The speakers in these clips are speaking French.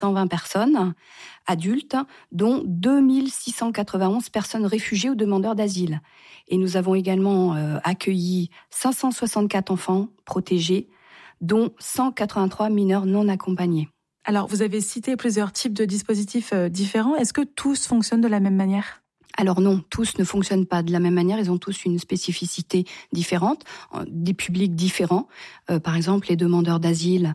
120 personnes adultes, dont 2691 personnes réfugiées ou demandeurs d'asile. Et nous avons également accueilli 564 enfants protégés, dont 183 mineurs non accompagnés. Alors, vous avez cité plusieurs types de dispositifs différents. Est-ce que tous fonctionnent de la même manière ? Alors non, tous ne fonctionnent pas de la même manière. Ils ont tous une spécificité différente, des publics différents. Par exemple, les demandeurs d'asile,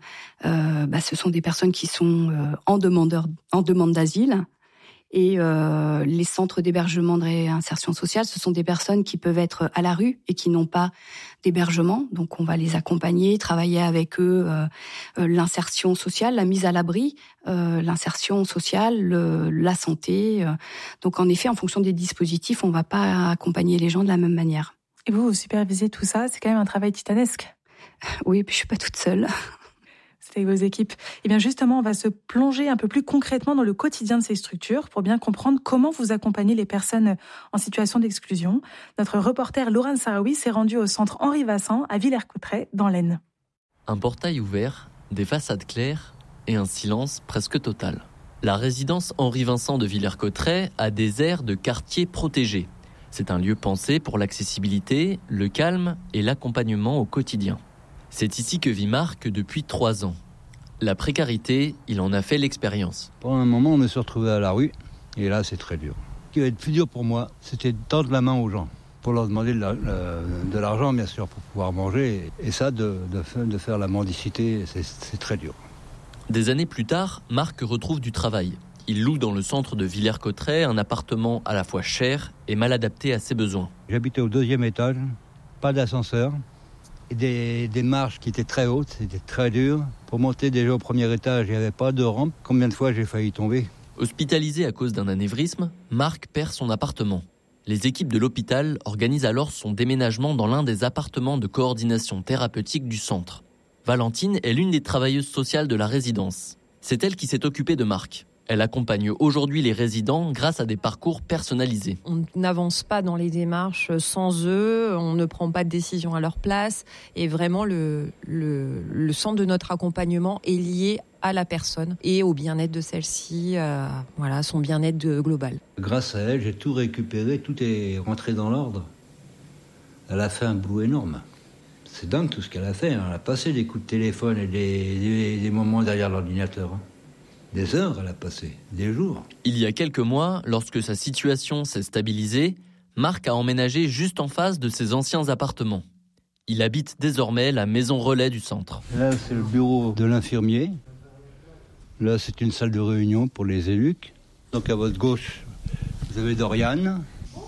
ce sont des personnes qui sont en demande d'asile. Et les centres d'hébergement de réinsertion sociale, ce sont des personnes qui peuvent être à la rue et qui n'ont pas d'hébergement. Donc on va les accompagner, travailler avec eux l'insertion sociale, la mise à l'abri, l'insertion sociale, la santé. Donc en effet, en fonction des dispositifs, on ne va pas accompagner les gens de la même manière. Et vous supervisez tout ça, c'est quand même un travail titanesque. Oui, puis je suis pas toute seule. C'est avec vos équipes. Et bien justement, on va se plonger un peu plus concrètement dans le quotidien de ces structures pour bien comprendre comment vous accompagnez les personnes en situation d'exclusion. Notre reporter Laurent Sarawi s'est rendu au centre Henri Vincent à Villers-Cotterêts dans l'Aisne. Un portail ouvert, des façades claires et un silence presque total. La résidence Henri Vincent de Villers-Cotterêts a des airs de quartier protégé. C'est un lieu pensé pour l'accessibilité, le calme et l'accompagnement au quotidien. C'est ici que vit Marc depuis 3 ans. La précarité, il en a fait l'expérience. Pendant un moment, on me suis retrouvé à la rue, et là, c'est très dur. Ce qui va être plus dur pour moi, c'était de tendre la main aux gens, pour leur demander de l'argent, bien sûr, pour pouvoir manger. Et ça, de faire la mendicité, c'est très dur. Des années plus tard, Marc retrouve du travail. Il loue dans le centre de Villers-Cotterêts un appartement à la fois cher et mal adapté à ses besoins. J'habitais au 2e étage, pas d'ascenseur. Et des marches qui étaient très hautes, c'était très dur. Pour monter déjà au 1er étage, il n'y avait pas de rampe. Combien de fois j'ai failli tomber ? Hospitalisé à cause d'un anévrisme, Marc perd son appartement. Les équipes de l'hôpital organisent alors son déménagement dans l'un des appartements de coordination thérapeutique du centre. Valentine est l'une des travailleuses sociales de la résidence. C'est elle qui s'est occupée de Marc. Elle accompagne aujourd'hui les résidents grâce à des parcours personnalisés. On n'avance pas dans les démarches sans eux, on ne prend pas de décision à leur place. Et vraiment, le centre de notre accompagnement est lié à la personne et au bien-être de celle-ci, son bien-être global. Grâce à elle, j'ai tout récupéré, tout est rentré dans l'ordre. Elle a fait un boulot énorme. C'est dingue tout ce qu'elle a fait. Elle a passé des coups de téléphone et des moments derrière l'ordinateur. Des heures, elle a passé, des jours. Il y a quelques mois, lorsque sa situation s'est stabilisée, Marc a emménagé juste en face de ses anciens appartements. Il habite désormais la maison relais du centre. Là, c'est le bureau de l'infirmier. Là, c'est une salle de réunion pour les élus. Donc, à votre gauche, vous avez Doriane.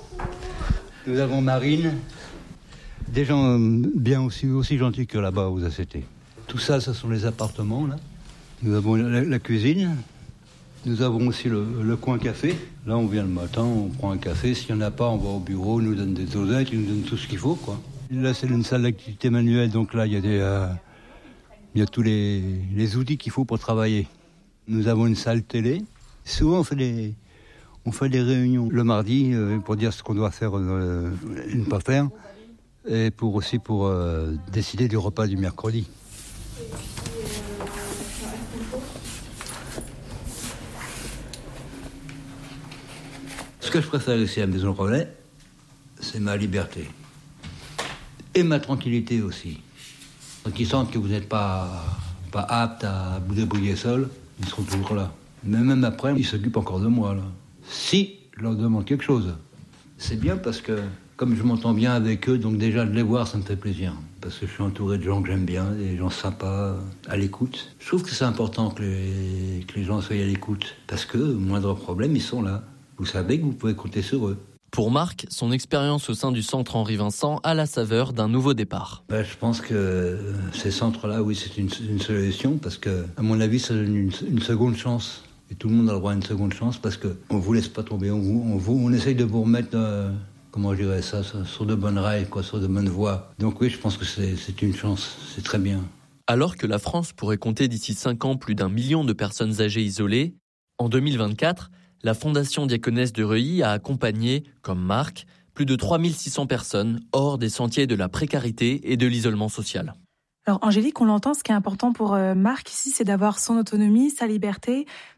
Nous avons Marine. Des gens bien aussi gentils que là-bas aux ACT. Tout ça, ce sont les appartements, là. Nous avons la cuisine, nous avons aussi le coin café. Là, on vient le matin, on prend un café. S'il n'y en a pas, on va au bureau, on nous donne des oseilles, ils nous donnent tout ce qu'il faut, quoi. Là, c'est une salle d'activité manuelle, donc là, il y a tous les outils qu'il faut pour travailler. Nous avons une salle télé. Souvent, on fait des réunions le mardi pour dire ce qu'on doit faire et ne pas faire, et pour décider du repas du mercredi. Ce que je préfère ici à la Maison Relais, c'est ma liberté. Et ma tranquillité aussi. Donc ils sentent que vous n'êtes pas apte à vous débrouiller seul, ils seront toujours là. Mais même après, ils s'occupent encore de moi, là. Si je leur demande quelque chose. C'est bien parce que, comme je m'entends bien avec eux, donc déjà de les voir, ça me fait plaisir. Parce que je suis entouré de gens que j'aime bien, des gens sympas, à l'écoute. Je trouve que c'est important que les gens soient à l'écoute. Parce que, moindre problème, ils sont là. Vous savez que vous pouvez compter sur eux. Pour Marc, son expérience au sein du centre Henri Vincent a la saveur d'un nouveau départ. Je pense que ces centres-là, oui, c'est une solution parce que, à mon avis, ça donne une seconde chance. Et tout le monde a le droit à une seconde chance parce qu'on ne vous laisse pas tomber. On essaye de vous remettre, sur de bonnes rails, sur de bonnes voies. Donc oui, je pense que c'est une chance. C'est très bien. Alors que la France pourrait compter d'ici 5 ans plus d'1 million de personnes âgées isolées, en 2024, la Fondation Diaconesse de Reuilly a accompagné, comme Marc, plus de 3600 personnes hors des sentiers de la précarité et de l'isolement social. Alors Angélique, on l'entend, ce qui est important pour Marc ici, c'est d'avoir son autonomie, sa liberté,